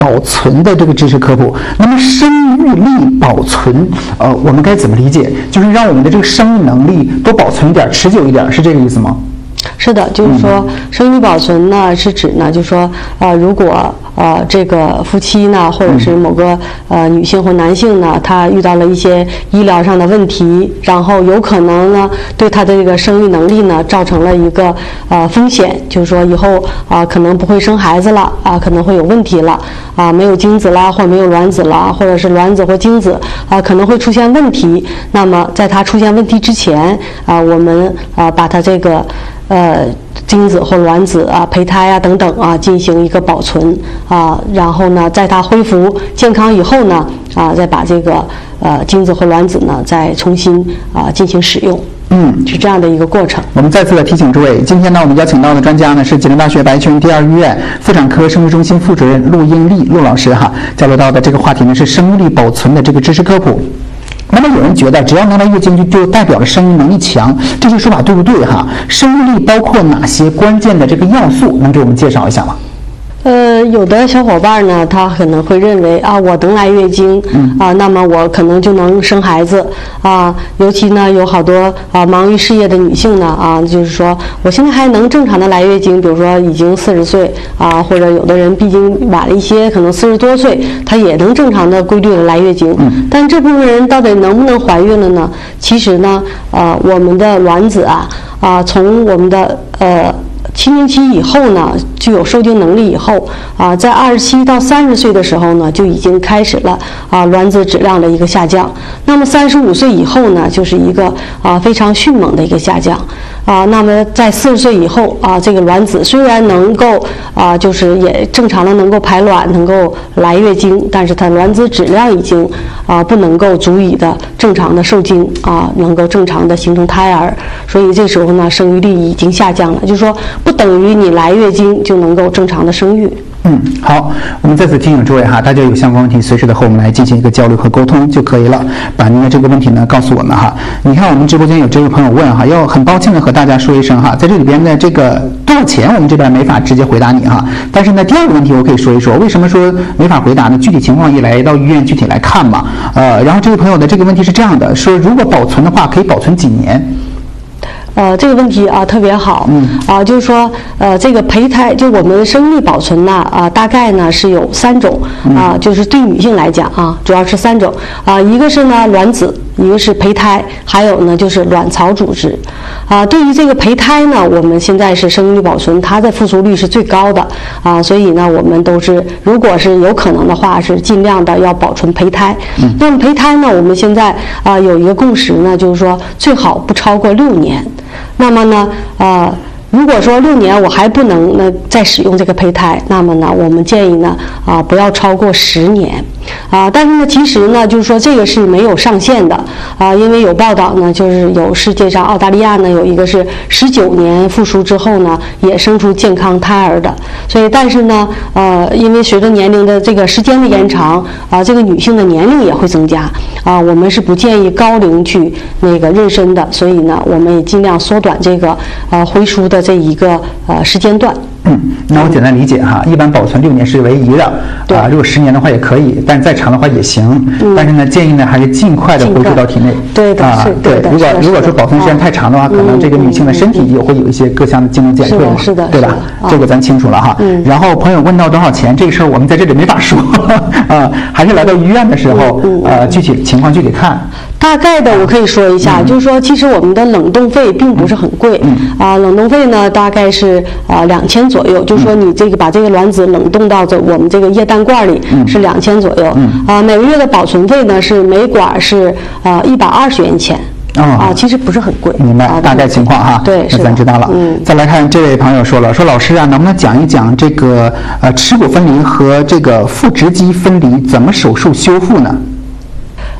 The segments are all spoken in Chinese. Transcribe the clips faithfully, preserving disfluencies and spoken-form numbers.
保存的这个知识科普。那么生育力保存，呃，我们该怎么理解？就是让我们的这个生育能力多保存一点，持久一点，是这个意思吗？ 是的，就是说生育保存呢，是指呢，就是说，呃，如果呃这个夫妻呢，或者是某个呃女性或男性呢，他遇到了一些医疗上的问题，然后有可能呢对他的这个生育能力呢造成了一个呃风险，就是说以后啊、呃、可能不会生孩子了啊、呃，可能会有问题了啊、呃，没有精子啦，或没有卵子啦，或者是卵子或精子啊、呃、可能会出现问题。那么在他出现问题之前啊、呃，我们啊、呃、把他这个。呃，精子或卵子啊、胚胎啊等等啊，进行一个保存啊，然后呢，在它恢复健康以后呢，啊，再把这个呃精子或卵子呢，再重新啊进行使用。嗯，是这样的一个过程。 我们再次的提醒诸位，今天呢，我们邀请到的专家呢是吉林大学白泉第二医院妇产科生育中心副主任陆英丽陆老师哈，交流到的这个话题呢是生育力保存的这个知识科普。那么有人觉得只要拿到月经就就代表了生育能力强，这些说法对不对哈？生育力包括哪些关键的这个要素？能给我们介绍一下吗？ 呃，有的小伙伴呢，他可能会认为啊，我能来月经，嗯啊，那么我可能就能生孩子啊。尤其呢，有好多啊忙于事业的女性呢，啊，就是说我现在还能正常的来月经，比如说已经四十岁啊，或者有的人毕竟晚了一些，可能四十多岁，她也能正常的规律的来月经。嗯，但这部分人到底能不能怀孕了呢？其实呢，呃，我们的卵子啊啊，从我们的呃。青春期以后呢，具有受精能力以后啊，在二十七到三十岁的时候呢，就已经开始了啊卵子质量的一个下降。那么三十五岁以后呢，就是一个啊非常迅猛的一个下降啊。那么在四十岁以后啊，这个卵子虽然能够啊，就是也正常的能够排卵，能够来月经，但是它卵子质量已经啊不能够足以的正常的受精啊，能够正常的形成胎儿。所以这时候呢，生育力已经下降了，就是说不等于你来月经就能够正常的生育。 嗯，好，我们再次提醒诸位哈，大家有相关问题随时的和我们来进行一个交流和沟通就可以了，把您的这个问题呢告诉我们哈。你看我们直播间有这位朋友问哈，要很抱歉的和大家说一声哈，在这里边的这个多少钱我们这边没法直接回答你哈，但是呢第二个问题我可以说一说，为什么说没法回答呢？具体情况一来到医院具体来看嘛。呃，然后这位朋友的这个问题是这样的，说如果保存的话可以保存几年？ 呃，这个问题啊特别好，嗯啊，就是说，呃，这个胚胎就我们生育保存呢，啊，大概呢是有三种啊，就是对女性来讲啊，主要是三种啊，一个是呢卵子，一个是胚胎，还有呢就是卵巢组织。啊，对于这个胚胎呢，我们现在是生育力保存，它的复苏率是最高的啊，所以呢，我们都是如果是有可能的话，是尽量的要保存胚胎。嗯，那么胚胎呢，我们现在啊有一个共识呢，就是说最好不超过六年。那么呢，呃，如果说六年我还不能呢再使用这个胚胎，那么呢，我们建议呢啊不要超过十年。啊，但是呢，其实呢，就是说这个是没有上限的啊，因为有报道呢，就是有世界上澳大利亚呢有一个是十九年复苏之后呢，也生出健康胎儿的。所以，但是呢，呃，因为随着年龄的这个时间的延长啊，这个女性的年龄也会增加啊，我们是不建议高龄去那个妊娠的，所以呢，我们也尽量缩短这个呃回输的这一个呃时间段。 嗯，那我简单理解哈，一般保存六年是唯一的，啊，如果十年的话也可以，但是再长的话也行。嗯、但是呢，建议呢还是尽快的回输到体内。 对的， 啊， 是对的。如果如果说保存时间太长的话， 啊、 可能这个女性的身体也会有一些各项的机能减退嘛， 是的， 对吧？ 啊、 这个咱清楚了哈。嗯。然后朋友问到多少钱，这个事儿我们在这里没法说啊，还是来到医院的时候，嗯、呃，具体情况具体看。 大概的我可以说一下，嗯、就是说，其实我们的冷冻费并不是很贵，嗯、啊，冷冻费呢大概是啊两千左右，就是说你这个把这个卵子冷冻到这我们这个液氮罐里是两千左右，嗯、啊，每个月的保存费呢是每管是啊一百二十元钱。哦、啊，其实不是很贵。 明白，大概情况哈。 对， 那咱知道了。嗯，再来看这位朋友说了，说老师啊，能不能讲一讲这个呃耻骨分离和这个腹直肌分离怎么手术修复呢？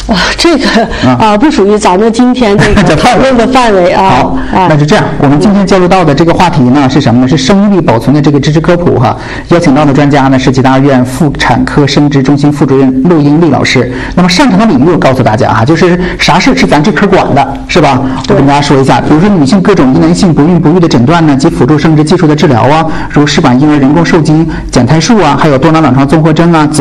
啊，这个啊不属于咱们今天这个讨论的范围啊。 好，那就这样，我们今天交流到的这个话题呢是什么呢？是生育力保存的这个知识科普哈。邀请到的专家呢是吉大医院妇产科生殖中心副主任陆英丽老师。那么擅长的领域我告诉大家哈，就是啥事是咱这科管的，是吧？我跟大家说一下，比如说女性各种疑难性不孕不育的诊断呢，及辅助生殖技术的治疗啊，如试管婴儿人工受精、减胎术啊，还有多囊卵巢综合征啊。